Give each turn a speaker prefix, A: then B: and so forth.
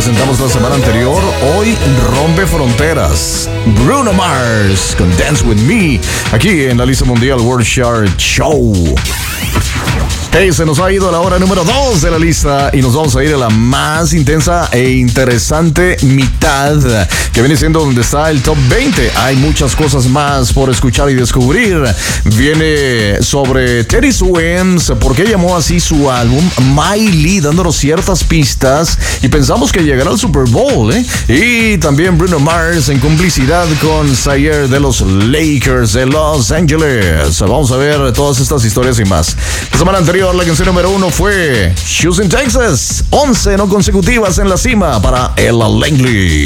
A: presentamos la semana anterior, hoy rompe fronteras. Bruno Mars con Dance With Me, aquí en la lista mundial World Chart Show. Hey, se nos ha ido la hora número 2 de la lista y nos vamos a ir a la más intensa e interesante mitad, que viene siendo donde está el Top 20. Hay muchas cosas más por escuchar y descubrir. Viene sobre Teddy Swims, por qué llamó así su álbum, Miley, dándonos ciertas pistas y pensamos que llegará al Super Bowl, Y también Bruno Mars en complicidad con Zaire de los Lakers de Los Angeles. Vamos a ver todas estas historias y más. La semana anterior la canción número 1 fue Shoes in Texas, 11 no consecutivas en la cima para Ella Langley.